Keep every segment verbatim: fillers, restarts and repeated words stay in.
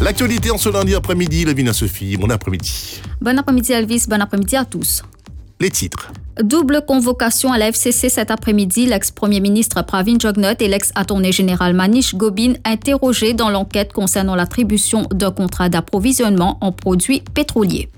L'actualité en ce lundi après-midi, Lavina Sophie, bon après-midi. Bon après-midi Elvis, bon après-midi à tous. Les titres. Double convocation à la F C C cet après-midi. L'ex-premier ministre Pravin Jugnauth et l'ex-attorney général Manish Gobin interrogés dans l'enquête concernant l'attribution d'un contrat d'approvisionnement en produits pétroliers.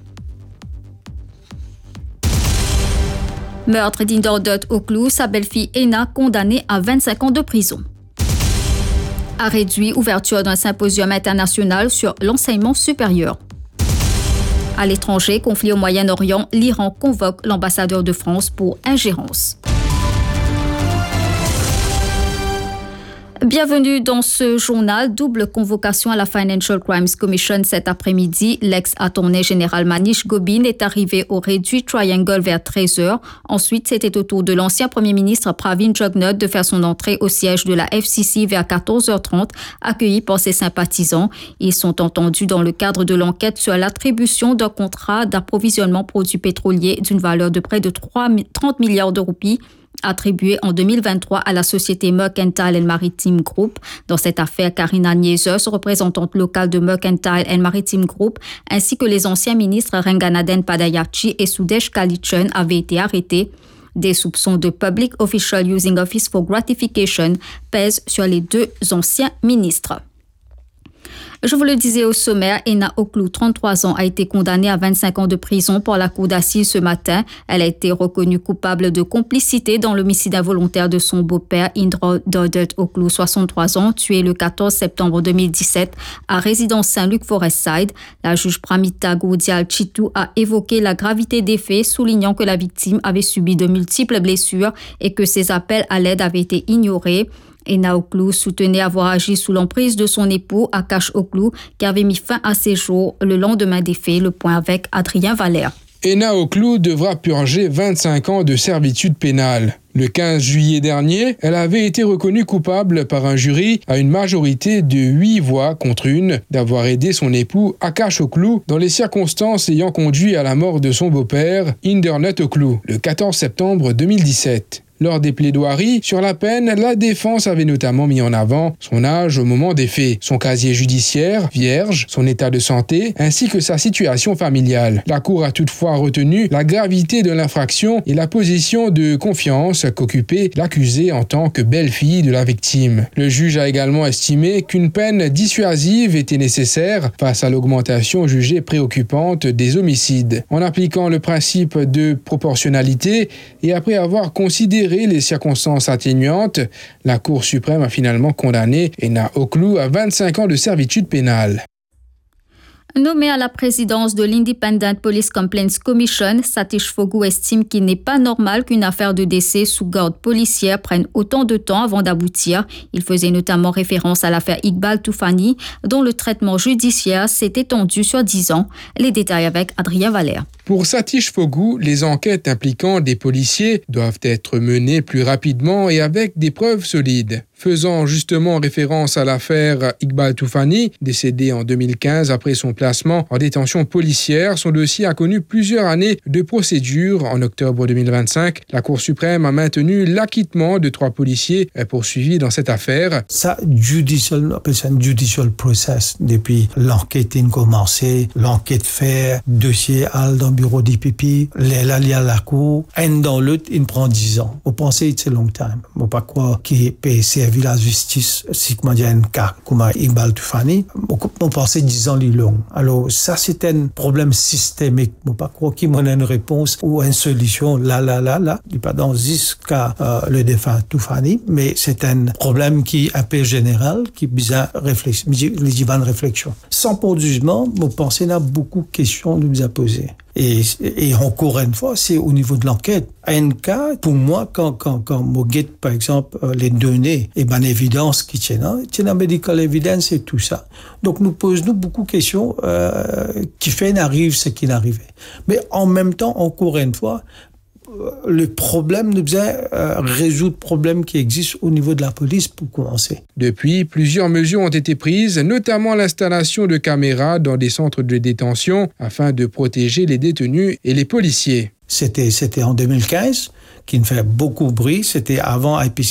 Meurtre d'Indordot Oklou, sa belle-fille Ena condamnée à vingt-cinq ans de prison. A réduit ouverture d'un symposium international sur l'enseignement supérieur. À l'étranger, conflit au Moyen-Orient, l'Iran convoque l'ambassadeur de France pour ingérence. Bienvenue dans ce journal. Double convocation à la Financial Crimes Commission cet après-midi. L'ex-attorney général Manish Gobin est arrivé au réduit Triangle vers treize heures. Ensuite, c'était au tour de l'ancien premier ministre Pravin Jugnauth de faire son entrée au siège de la F C C vers quatorze heures trente, accueilli par ses sympathisants. Ils sont entendus dans le cadre de l'enquête sur l'attribution d'un contrat d'approvisionnement produits pétroliers d'une valeur de près de trente milliards de roupies attribué en deux mille vingt-trois à la société Mercantile and Maritime Group. Dans cette affaire, Karina Niezos, représentante locale de Mercantile and Maritime Group, ainsi que les anciens ministres Renganaden Padayachi et Sudesh Kalichun avaient été arrêtés. Des soupçons de Public Official Using Office for Gratification pèsent sur les deux anciens ministres. Je vous le disais au sommaire, Ena Oklou, trente-trois ans, a été condamnée à vingt-cinq ans de prison par la cour d'assises ce matin. Elle a été reconnue coupable de complicité dans l'homicide involontaire de son beau-père, Indordot Oklou, soixante-trois ans, tué le quatorze septembre deux mille dix-sept à résidence Saint-Luc Forestside. La juge Pramita Goudial Chitou a évoqué la gravité des faits, soulignant que la victime avait subi de multiples blessures et que ses appels à l'aide avaient été ignorés. Ena Oklou soutenait avoir agi sous l'emprise de son époux Akash Oklou, qui avait mis fin à ses jours le lendemain des faits. Le point avec Adrien Valère. Ena Oklou devra purger vingt-cinq ans de servitude pénale. Le quinze juillet dernier, elle avait été reconnue coupable par un jury à une majorité de huit voix contre une d'avoir aidé son époux Akash Oklou dans les circonstances ayant conduit à la mort de son beau-père, Indordot Oklou, le quatorze septembre deux mille dix-sept. Lors des plaidoiries sur la peine, la défense avait notamment mis en avant son âge au moment des faits, son casier judiciaire vierge, son état de santé, ainsi que sa situation familiale. La Cour a toutefois retenu la gravité de l'infraction et la position de confiance qu'occupait l'accusée en tant que belle-fille de la victime. Le juge a également estimé qu'une peine dissuasive était nécessaire face à l'augmentation jugée préoccupante des homicides. En appliquant le principe de proportionnalité et après avoir considéré les circonstances atténuantes, la Cour suprême a finalement condamné Ena Oklou à vingt-cinq ans de servitude pénale. Nommé à la présidence de l'Independent Police Complaints Commission, Satish Fogou estime qu'il n'est pas normal qu'une affaire de décès sous garde policière prenne autant de temps avant d'aboutir. Il faisait notamment référence à l'affaire Iqbal Toufani, dont le traitement judiciaire s'est étendu sur dix ans. Les détails avec Adrien Valère. Pour Satish Fogou, les enquêtes impliquant des policiers doivent être menées plus rapidement et avec des preuves solides. Faisant justement référence à l'affaire Iqbal Toufani, décédé en deux mille quinze après son placement en détention policière, son dossier a connu plusieurs années de procédure. En octobre deux mille vingt-cinq, la Cour suprême a maintenu l'acquittement de trois policiers poursuivis dans cette affaire. Ça, judicial, on appelle ça un judicial process. Depuis l'enquête a commencé, l'enquête fait, dossier al dans le bureau d'I P P, l'aller à la Cour, un dans l'autre, il prend dix ans. Vous pensez que c'est long time. Je ne pas croire qu'il peut servir la justice, si comment dire, un cas comme Iqbal Toufani, on pensait dix ans les long. Alors, ça, c'est un problème systémique. Je ne pas croire qu'il y a une réponse ou une solution là, là, là, là. Il n'est pas dans jusqu'à euh, le défunt Toufani, mais c'est un problème qui est un peu général, qui a besoin de réflexion, de réflexion. Sans pour jugement, je pense qu'il y a beaucoup de questions de nous poser. Et, et encore une fois, c'est au niveau de l'enquête. Un cas, pour moi, quand, quand, quand on guette, par exemple, les données, et ben, l'évidence qui tient là, tient la medical evidence et tout ça. Donc, nous posons beaucoup de questions, euh, qui fait n'arrive ce qui n'arrivait. Mais en même temps, encore une fois, le problème nous faisait euh, résoudre le problème qui existe au niveau de la police pour commencer. Depuis, plusieurs mesures ont été prises, notamment l'installation de caméras dans des centres de détention afin de protéger les détenus et les policiers. C'était, c'était en deux mille quinze, qui me fait beaucoup de bruit. C'était avant I P C